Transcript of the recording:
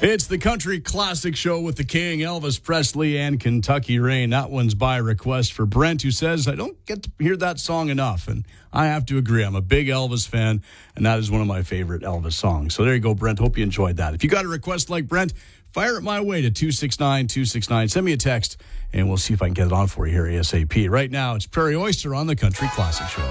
It's the Country Classic Show with the King, Elvis Presley, and Kentucky Rain. That one's by request for Brent, who says, I don't get to hear that song enough. And I have to agree. I'm a big Elvis fan, and that is one of my favorite Elvis songs. So there you go, Brent. Hope you enjoyed that. If you got a request like Brent, fire it my way to 269-269. Send me a text, and we'll see if I can get it on for you here ASAP. Right now, it's Prairie Oyster on the Country Classic Show.